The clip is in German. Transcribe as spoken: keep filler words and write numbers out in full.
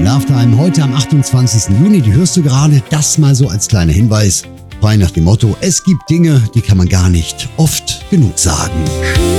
Love Time heute am achtundzwanzigsten Juni. Die hörst du gerade. Das mal so als kleiner Hinweis. Frei nach dem Motto, es gibt Dinge, die kann man gar nicht oft genug sagen.